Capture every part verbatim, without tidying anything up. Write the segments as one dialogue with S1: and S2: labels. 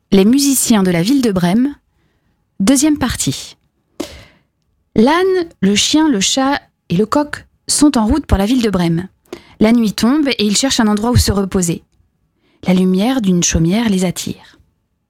S1: Les musiciens de la ville de Brême, deuxième partie. L'âne, le chien, le chat et le coq sont en route pour la ville de Brême. La nuit tombe et ils cherchent un endroit où se reposer. La lumière d'une chaumière les attire.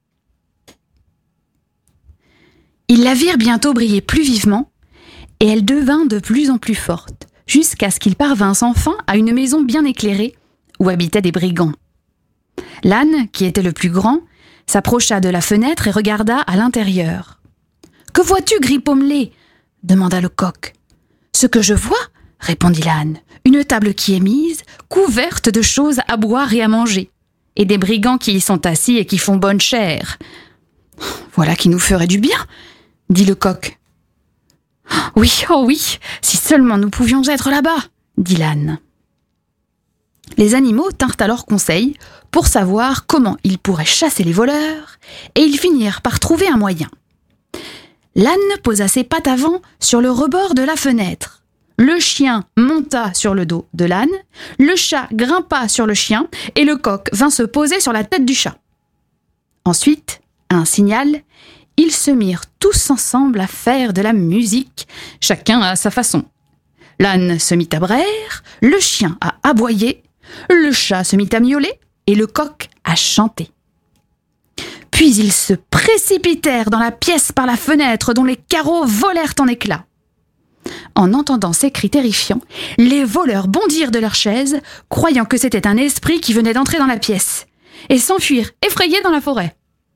S1: Ils la virent bientôt briller plus vivement et elle devint de plus en plus forte, jusqu'à ce qu'ils parvinssent enfin à une maison bien éclairée où habitaient des brigands. L'âne, qui était le plus grand, s'approcha de la fenêtre et regarda à l'intérieur. « Que vois-tu, gris pommelé ?» demanda le coq. « Ce que je vois, » répondit l'âne, « une table qui est mise, couverte de choses à boire et à manger, et des brigands qui y sont assis et qui font bonne chère. »« Voilà qui nous ferait du bien, » dit le coq. « Oui, oh oui, si seulement nous pouvions être là-bas, » dit l'âne. Les animaux tinrent alors conseil pour savoir comment ils pourraient chasser les voleurs, et ils finirent par trouver un moyen. L'âne posa ses pattes avant sur le rebord de la fenêtre. Le chien monta sur le dos de l'âne, le chat grimpa sur le chien, et le coq vint se poser sur la tête du chat. Ensuite, à un signal, ils se mirent tous ensemble à faire de la musique, chacun à sa façon. L'âne se mit à braire, le chien à aboyer, le chat se mit à miauler et le coq à chanter. Puis ils se précipitèrent dans la pièce par la fenêtre dont les carreaux volèrent en éclats. En entendant ces cris terrifiants, les voleurs bondirent de leurs chaises, croyant que c'était un esprit qui venait d'entrer dans la pièce, et s'enfuirent effrayés dans la forêt.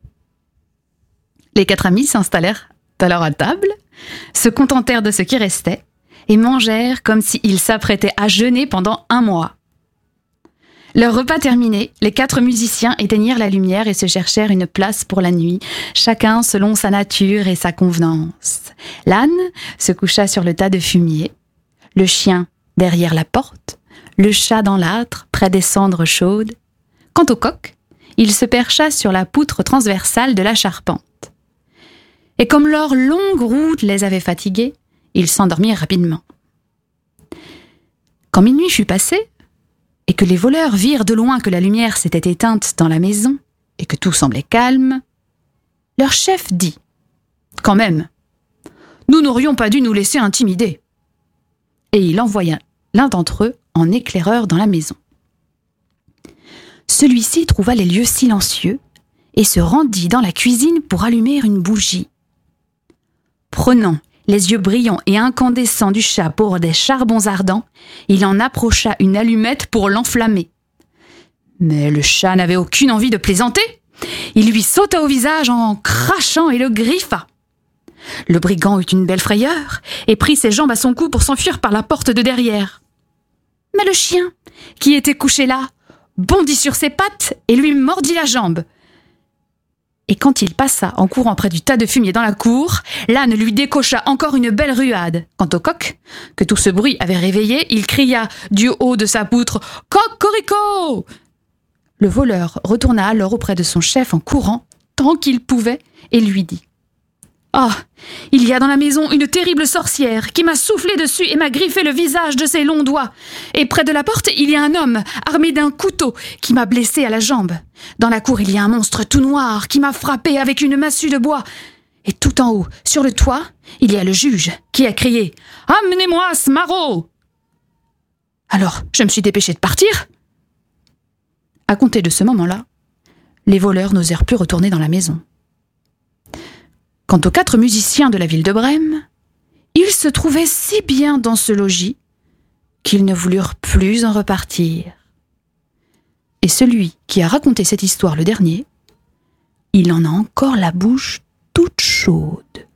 S1: Les quatre amis s'installèrent alors à table, se contentèrent de ce qui restait, et mangèrent comme s'ils s'apprêtaient à jeûner pendant un mois. Leur repas terminé, les quatre musiciens éteignirent la lumière et se cherchèrent une place pour la nuit, chacun selon sa nature et sa convenance. L'âne se coucha sur le tas de fumier, le chien derrière la porte, le chat dans l'âtre près des cendres chaudes. Quant au coq, il se percha sur la poutre transversale de la charpente. Et comme leur longue route les avait fatigués, ils s'endormirent rapidement. Quand minuit fut passé, et que les voleurs virent de loin que la lumière s'était éteinte dans la maison, et que tout semblait calme, leur chef dit « Quand même, nous n'aurions pas dû nous laisser intimider. » Et il envoya l'un d'entre eux en éclaireur dans la maison. Celui-ci trouva les lieux silencieux et se rendit dans la cuisine pour allumer une bougie. Prenant les yeux brillants et incandescents du chat pour des charbons ardents, il en approcha une allumette pour l'enflammer. Mais le chat n'avait aucune envie de plaisanter. Il lui sauta au visage en crachant et le griffa. Le brigand eut une belle frayeur et prit ses jambes à son cou pour s'enfuir par la porte de derrière. Mais le chien, qui était couché là, bondit sur ses pattes et lui mordit la jambe. Et quand il passa en courant près du tas de fumier dans la cour, l'âne lui décocha encore une belle ruade. Quant au coq, que tout ce bruit avait réveillé, il cria du haut de sa poutre « Cocorico !» Le voleur retourna alors auprès de son chef en courant, tant qu'il pouvait, et lui dit « Ah, il y a dans la maison une terrible sorcière qui m'a soufflé dessus et m'a griffé le visage de ses longs doigts. Et près de la porte, il y a un homme armé d'un couteau qui m'a blessé à la jambe. Dans la cour, il y a un monstre tout noir qui m'a frappé avec une massue de bois. Et tout en haut, sur le toit, il y a le juge qui a crié « Amenez-moi ce maraud !» Alors, je me suis dépêché de partir. À compter de ce moment-là, les voleurs n'osèrent plus retourner dans la maison. Quant aux quatre musiciens de la ville de Brême, ils se trouvaient si bien dans ce logis qu'ils ne voulurent plus en repartir. Et celui qui a raconté cette histoire le dernier, il en a encore la bouche toute chaude.